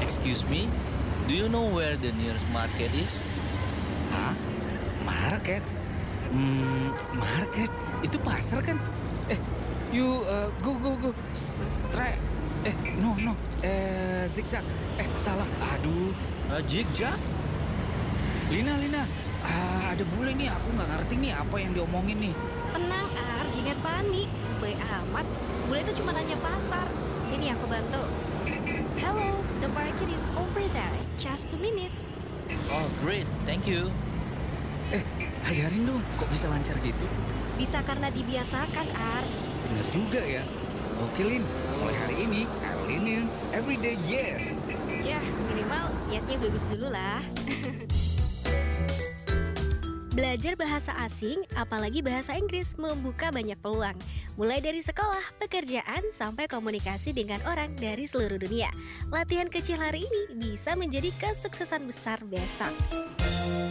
Excuse me, do you know where the nearest market is? Hah? Market? Market? Itu pasar kan? Eh, go. Strike. No. Zigzag. Salah. Aduh. Jigjaag? Lina. Ada bule nih, aku nggak ngerti nih apa yang diomongin nih. Tenang, Ar, jangan panik. Baik amat, bule itu cuma nanya pasar. Sini aku bantu. Hello, the market is over there. Just 2 minutes. Oh, great, thank you. Ajarin dong, kok bisa lancar gitu? Bisa karena dibiasakan, Ar. Bener juga ya. Oke, Lin. Mulai hari ini, I'll lean in every day, yes. Ya, minimal niatnya bagus dulu lah. Belajar bahasa asing, apalagi bahasa Inggris, membuka banyak peluang. Mulai dari sekolah, pekerjaan, sampai komunikasi dengan orang dari seluruh dunia. Latihan kecil hari ini bisa menjadi kesuksesan besar besok.